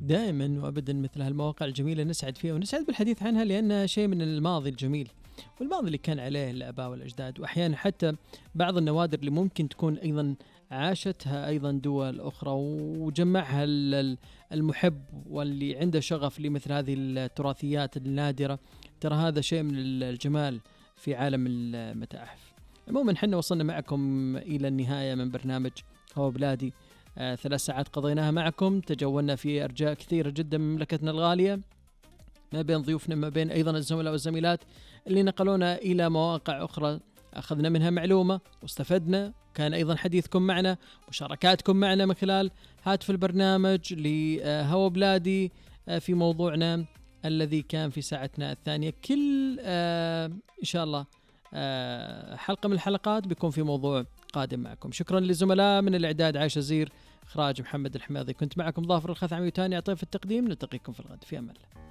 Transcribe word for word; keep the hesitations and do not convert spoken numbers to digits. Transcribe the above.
دائما وأبدا مثل هالمواقع الجميلة نسعد فيها ونسعد بالحديث عنها، لأنها شيء من الماضي الجميل والماضي اللي كان عليه الآباء والأجداد، وأحيانا حتى بعض النوادر اللي ممكن تكون أيضا عاشتها أيضا دول أخرى وجمعها المحب واللي عنده شغف لمثل هذه التراثيات النادرة. ترى هذا شيء من الجمال في عالم المتاحف. عموما حنا وصلنا معكم إلى النهاية من برنامج هوا بلادي. آه ثلاث ساعات قضيناها معكم، تجولنا في أرجاء كثيرة جدا من مملكتنا الغالية، ما بين ضيوفنا ما بين أيضا الزملاء والزميلات اللي نقلونا إلى مواقع أخرى، أخذنا منها معلومة واستفدنا. كان أيضا حديثكم معنا، مشاركاتكم معنا من خلال هاتف البرنامج لهوا بلادي في موضوعنا الذي كان في ساعتنا الثانية. كل آه إن شاء الله آه حلقة من الحلقات بيكون في موضوع قادم معكم. شكرا للزملاء من الإعداد عايشة زير، إخراج محمد الحماضي، كنت معكم ظافر الخثعمي وتاني عطيف التقديم. نلتقيكم في الغد، في أمان الله.